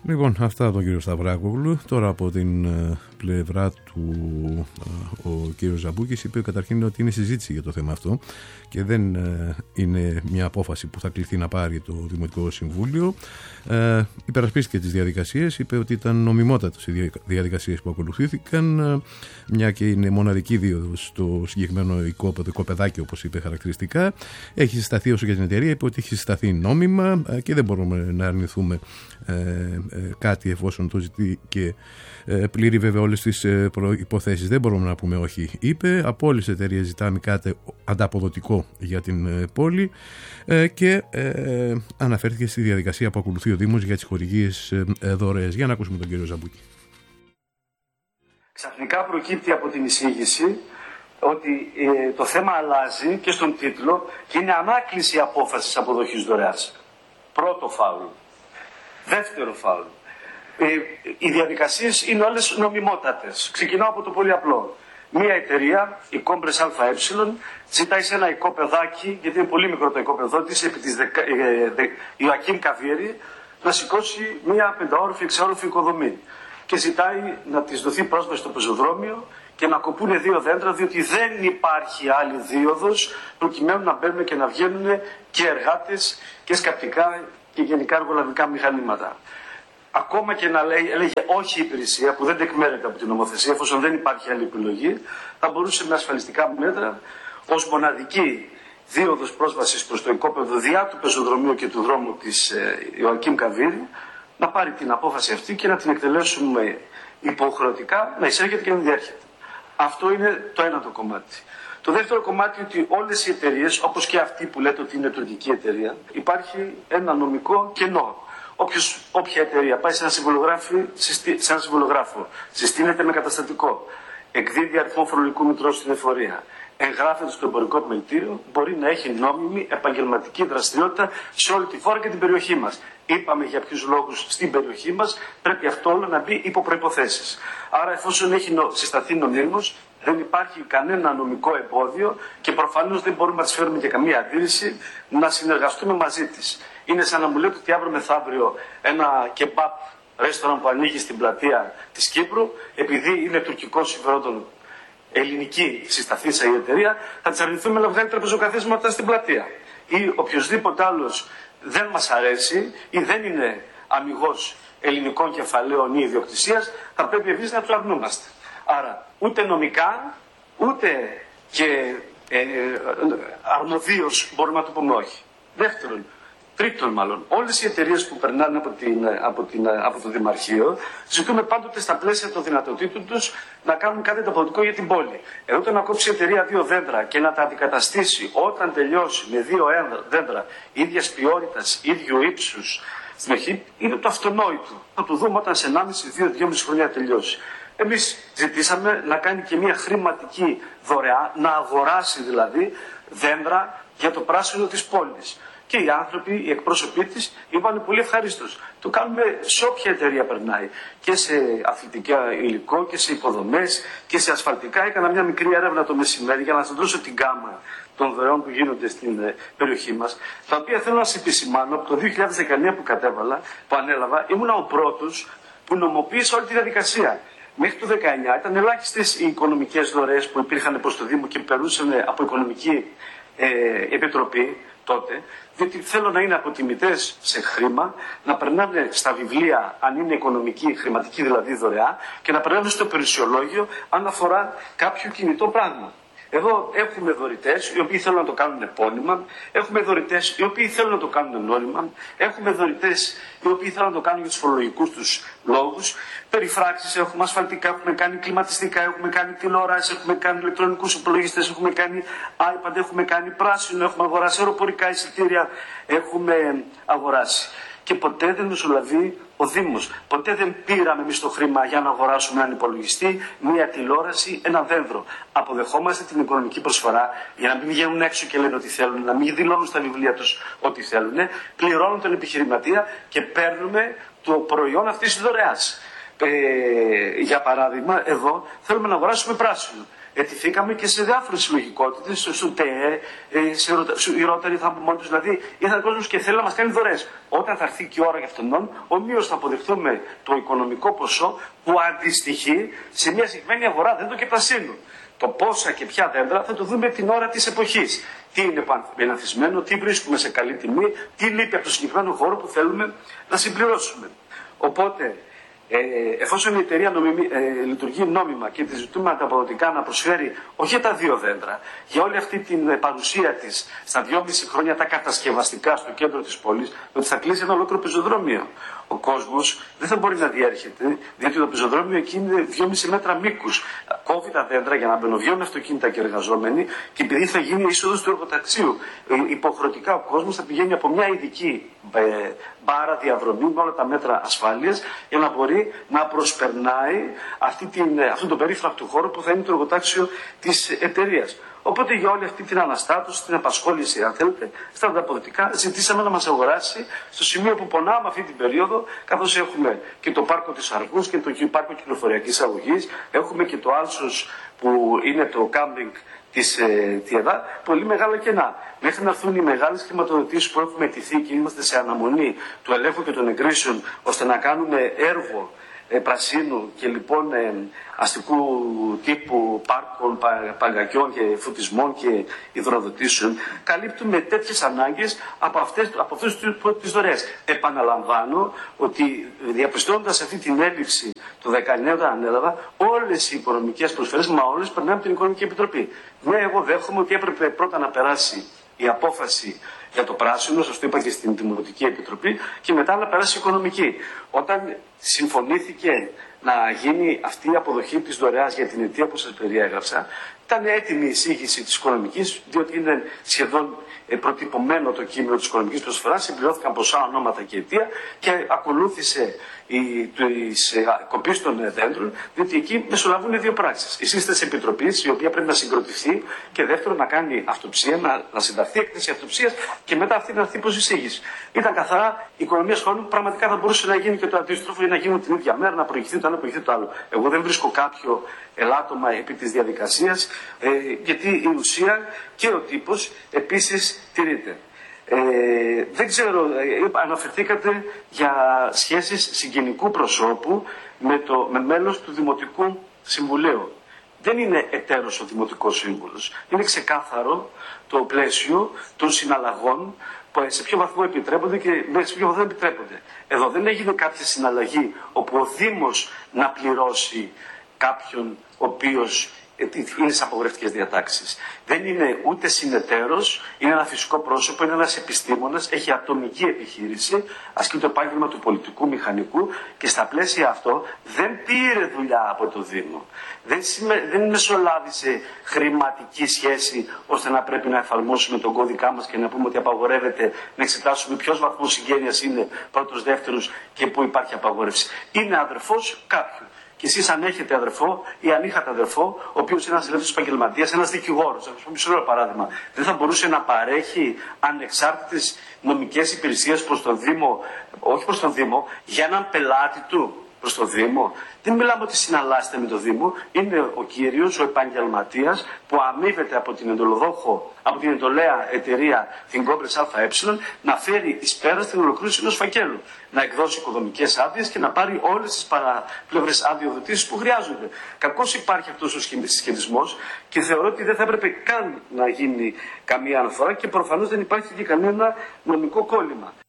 Λοιπόν, αυτά από τον κύριο Σταυράκογλου. Τώρα από την πλευρά του ο κύριος Ζαμπούκης είπε καταρχήν ότι είναι συζήτηση για το θέμα αυτό και δεν είναι μια απόφαση που θα κληθεί να πάρει το Δημοτικό Συμβούλιο. Υπερασπίστηκε τις διαδικασίες, είπε ότι ήταν νομιμότατες οι διαδικασίες που ακολουθήθηκαν, μια και είναι μοναδική δίωδος στο συγκεκριμένο οικοπεδάκι, όπως είπε χαρακτηριστικά. Έχει συσταθεί όσο για την εταιρεία, είπε ότι έχει συσταθεί νόμιμα και δεν μπορούμε να αρνηθούμε κάτι εφόσον το ζητεί και πληρεί βέβαια όλες τις προϋποθέσεις. Δεν μπορούμε να πούμε όχι, είπε. Από όλες τις εταιρείες ζητάμε κάτι ανταποδοτικό για την πόλη και αναφέρθηκε στη διαδικασία που ακολουθεί ο Δήμος για τις χορηγίες δωρεές. Για να ακούσουμε τον κύριο Ζαμπούκη. Ξαφνικά προκύπτει από την εισήγηση ότι το θέμα αλλάζει και στον τίτλο και είναι ανάκληση απόφασης αποδοχής δωρεάς. Πρώτο φάουλ. Δεύτερο φάουλ. Οι διαδικασίες είναι όλες νομιμότατες. Ξεκινάω από το πολύ απλό. Μία εταιρεία, η Κόμπρες ΑΕ, ζητάει σε ένα οικόπεδάκι, γιατί είναι πολύ μικρό το οικόπεδό της, επί της Ιωακίμ Καβίερη, να σηκώσει μία 5όροφη, 6όροφη οικοδομή. Και ζητάει να της δοθεί πρόσβαση στο πεζοδρόμιο και να κοπούνε 2 δέντρα, διότι δεν υπάρχει άλλη δίωδος προκειμένου να μπαίνουν και να βγαίνουν και εργάτες και σκαπτικά και γενικά εργολαβικά μηχανήματα. Ακόμα και να έλεγε όχι η υπηρεσία, που δεν τεκμέρεται από την νομοθεσία, εφόσον δεν υπάρχει άλλη επιλογή, θα μπορούσε με ασφαλιστικά μέτρα, ως μοναδική δίωδος πρόσβασης προς το οικόπεδο διά του πεζοδρομίου και του δρόμου της Ιωακίμ Καβίερη, να πάρει την απόφαση αυτή και να την εκτελέσουμε υποχρεωτικά, να εισέρχεται και να διέρχεται. Αυτό είναι το ένα το κομμάτι. Το δεύτερο κομμάτι είναι ότι όλες οι εταιρείες, όπως και αυτή που λέτε ότι είναι τουρκική εταιρεία, υπάρχει ένα νομικό κενό. Όποια εταιρεία πάει σε ένα συμβολογράφο, συστήνεται με καταστατικό, εκδίδει αριθμό φορολογικού μητρώου στην εφορία, εγγράφεται στο εμπορικό επιμελητήριο, μπορεί να έχει νόμιμη επαγγελματική δραστηριότητα σε όλη τη χώρα και την περιοχή μας. Είπαμε για ποιους λόγους στην περιοχή μας πρέπει αυτό όλο να μπει υπό προϋποθέσεις. Άρα, εφόσον έχει συσταθεί νομίμως, δεν υπάρχει κανένα νομικό εμπόδιο και προφανώς δεν μπορούμε να της φέρουμε και καμία αντίρρηση να συνεργαστούμε μαζί της. Είναι σαν να μου λέτε ότι αύριο μεθαύριο ένα κεμπάπ ρέστοραν που ανοίγει στην πλατεία της Κύπρου, επειδή είναι τουρκικών συμφερόντων ελληνική συσταθήσα η εταιρεία, θα της αρνηθούμε να βγάλει τραπεζοκαθίσματα στην πλατεία. Ή οποιοδήποτε άλλος δεν μας αρέσει ή δεν είναι αμιγός ελληνικών κεφαλαίων ή ιδιοκτησίας, θα πρέπει εμείς να του αρνούμαστε. Άρα ούτε νομικά, ούτε και αρμοδίως μπορούμε να το πούμε όχι. Δεύτερον, τρίτον μάλλον, όλες οι εταιρείες που περνάνε από το Δημαρχείο ζητούμε πάντοτε στα πλαίσια των δυνατοτήτων τους να κάνουν κάτι ανταποδοτικό για την πόλη. Εδώ το να κόψει η εταιρεία 2 δέντρα και να τα αντικαταστήσει όταν τελειώσει με 2 δέντρα ίδιας ποιότητας, ίδιου ύψους στην αρχή, είναι το αυτονόητο. Θα το δούμε όταν σε 1,5-2,5 χρόνια τελειώσει. Εμείς ζητήσαμε να κάνει και μια χρηματική δωρεά, να αγοράσει δηλαδή δέντρα για το πράσινο της πόλης. Και οι άνθρωποι, οι εκπρόσωποι της, είπαν πολύ ευχαρίστως. Το κάνουμε σε όποια εταιρεία περνάει. Και σε αθλητικά υλικό και σε υποδομές και σε ασφαλτικά. Έκανα μια μικρή έρευνα το μεσημέρι για να σας δώσω την γκάμα των δωρεών που γίνονται στην περιοχή μας. Τα οποία θέλω να σας επισημάνω από το 2019 που κατέβαλα, που ανέλαβα, ήμουνα ο πρώτος που νομοποίησε όλη τη διαδικασία. Μέχρι το 2019 ήταν ελάχιστες οι οικονομικές δωρεές που υπήρχαν προς το Δήμο και περνούσαν από οικονομική επιτροπή τότε, διότι θέλω να είναι αποτιμητές σε χρήμα, να περνάνε στα βιβλία αν είναι οικονομική, χρηματική δηλαδή δωρεά και να περνάνε στο περιουσιολόγιο αν αφορά κάποιο κινητό πράγμα. Εδώ έχουμε δωρητές οι οποίοι θέλουν να το κάνουν επώνυμα, έχουμε δωρητές οι οποίοι θέλουν να το κάνουν νόμιμα, έχουμε δωρητές οι οποίοι θέλουν να το κάνουν για τους φορολογικούς τους λόγους. Περιφράξεις έχουμε, ασφαλτικά έχουμε κάνει, κλιματιστικά έχουμε κάνει, τηλεοράσεις έχουμε κάνει, ηλεκτρονικούς υπολογιστές έχουμε κάνει, iPad έχουμε κάνει, πράσινο έχουμε αγοράσει, αεροπορικά εισιτήρια έχουμε αγοράσει. Και ποτέ δεν μεσολαβεί ο Δήμος. Ποτέ δεν πήραμε εμείς το χρήμα για να αγοράσουμε έναν υπολογιστή, μία τηλεόραση, ένα δέντρο. Αποδεχόμαστε την οικονομική προσφορά για να μην βγαίνουν έξω και λένε ό,τι θέλουν, να μην δηλώνουν στα βιβλία τους ό,τι θέλουν, πληρώνουν τον επιχειρηματία και παίρνουμε το προϊόν αυτής της δωρεάς. Για παράδειγμα, εδώ θέλουμε να αγοράσουμε πράσινο. ετηθήκαμε και σε διάφορες συλλογικότητες, στο ΤΕΕ, οι Ρότεροι θα μόνοι τους, δηλαδή ήρθαν κόσμος και θέλει να μας κάνει δωρεές. Όταν θα έρθει και η ώρα για αυτόν, ομοίως θα αποδεχτούμε το οικονομικό ποσό που αντιστοιχεί σε μια συγκεκριμένη αγορά δέντρων και πρασίνου. Το πόσα και ποια δέντρα θα το δούμε την ώρα της εποχής. Τι είναι πεναθισμένο, τι βρίσκουμε σε καλή τιμή, τι λείπει από το συγκεκριμένο χώρο που θέλουμε να συμπληρώσουμε. Οπότε, εφόσον η εταιρεία λειτουργεί νόμιμα και τη ζητούμε ανταποδοτικά να προσφέρει όχι τα 2 δέντρα, για όλη αυτή την παρουσία της στα 2,5 χρόνια τα κατασκευαστικά στο κέντρο της πόλης, ότι θα κλείσει ένα ολόκληρο πεζοδρόμιο. Ο κόσμος δεν θα μπορεί να διέρχεται, διότι το πεζοδρόμιο εκεί είναι 2,5 μέτρα μήκους. Κόβει τα δέντρα για να μπαινοβιώνουν αυτοκίνητα και εργαζόμενοι, και επειδή θα γίνει είσοδος του εργοταξίου, υποχρεωτικά ο κόσμος θα πηγαίνει από μια ειδική μπάρα διαδρομή με όλα τα μέτρα ασφάλειας για να μπορεί να προσπερνάει αυτόν τον περίφρακτο χώρο που θα είναι το εργοτάξιο της εταιρείας. Οπότε για όλη αυτή την αναστάτωση, την απασχόληση, αν θέλετε, στα ανταποδοτικά, ζητήσαμε να μας αγοράσει στο σημείο που πονάμε αυτή την περίοδο, καθώς έχουμε και το πάρκο της Αργούς και το πάρκο κυκλοφοριακής αγωγής, έχουμε και το Άλσος που είναι το κάμπινγκ της ΤΙΕΔΑ, πολύ μεγάλα κενά. Μέχρι να έρθουν οι μεγάλες χρηματοδοτήσεις που έχουμε αιτηθεί και είμαστε σε αναμονή του ελέγχου και των εγκρίσεων, ώστε να κάνουμε έργο πρασίνου και λοιπόν αστικού τύπου πάρκων, παγκακιών και φωτισμών και υδροδοτήσεων, καλύπτουμε τέτοιες ανάγκες από αυτές τις δωρεές. Επαναλαμβάνω ότι διαπιστώνοντας αυτή την έλλειψη το 19 όταν ανέλαβα, όλες οι οικονομικές προσφέρειες, μα όλες περνάνε από την Οικονομική Επιτροπή. Ναι, εγώ δέχομαι ότι έπρεπε πρώτα να περάσει η απόφαση για το πράσινο, σας το είπα και στην Δημοτική Επιτροπή, και μετά να περάσει η οικονομική. Όταν συμφωνήθηκε να γίνει αυτή η αποδοχή της δωρεάς για την αιτία που σας περιέγραψα, ήταν έτοιμη η εισήγηση της οικονομικής, διότι είναι σχεδόν προτυπωμένο το κείμενο της οικονομικής προσφοράς, συμπληρώθηκαν ποσά, ονόματα και αιτία και ακολούθησε η κοπή των δέντρων, διότι εκεί μεσολαβούν 2 πράξεις. Η σύσταση επιτροπής, η οποία πρέπει να συγκροτηθεί, και δεύτερον να κάνει αυτοψία, να συνταχθεί έκθεση αυτοψίας και μετά αυτή να έρθει προς εισήγηση. Ήταν καθαρά οικονομία χρόνου, πραγματικά θα μπορούσε να γίνει και το αντίστροφο ή να γίνει την ίδια μέρα, να προηγηθεί το ένα, να προηγηθεί το άλλο. Εγώ δεν βρίσκω κάποιο ελάττωμα επί της διαδικασίας, γιατί η ουσία και ο τύπος επίσης τηρείται. Δεν ξέρω, αναφερθήκατε για σχέσεις συγγενικού προσώπου με μέλος του Δημοτικού Συμβουλίου. Δεν είναι εταίρος ο Δημοτικός Σύμβουλος. Είναι ξεκάθαρο το πλαίσιο των συναλλαγών, σε ποιο βαθμό επιτρέπονται και σε ποιο βαθμό δεν επιτρέπονται. Εδώ δεν έγινε κάποια συναλλαγή όπου ο Δήμος να πληρώσει κάποιον ο οποίος είναι σε απογορευτικές διατάξεις. Δεν είναι ούτε συνεταίρος, είναι ένα φυσικό πρόσωπο, είναι ένας επιστήμονας, έχει ατομική επιχείρηση, ασκεί το επάγγελμα του πολιτικού μηχανικού και στα πλαίσια αυτό δεν πήρε δουλειά από το Δήμο. Δεν μεσολάβησε χρηματική σχέση ώστε να πρέπει να εφαρμόσουμε τον κώδικά μας και να πούμε ότι απαγορεύεται να εξετάσουμε ποιος βαθμός συγγένειας είναι πρώτος, δεύτερος και πού υπάρχει απαγόρευση. Είναι αδερφός κάποιου. Και εσείς αν έχετε αδερφό ή αν είχατε αδερφό, ο οποίος είναι ένας ελεύθερος επαγγελματίας, ένας δικηγόρος, θα σας πω μισό λεπτό παράδειγμα, δεν θα μπορούσε να παρέχει ανεξάρτητες νομικές υπηρεσίες προς τον Δήμο, όχι προς τον Δήμο, για έναν πελάτη του προς τον Δήμο? Δεν μιλάμε ότι συναλλάσσεται με τον Δήμο, είναι ο κύριος, ο επαγγελματίας που αμείβεται από την εντολοδόχο, από την εντολέα εταιρεία την Κόμπρες ΑΕ, να φέρει εις πέρα στην ολοκλήρωση ενός φακέλου, να εκδώσει οικοδομικές άδειες και να πάρει όλες τις παραπλευρές αδειοδοτήσεις που χρειάζονται. Κακώς υπάρχει αυτός ο συσχετισμός και θεωρώ ότι δεν θα έπρεπε καν να γίνει καμία αναφορά και προφανώς δεν υπάρχει και κανένα νομικό κόλλημα.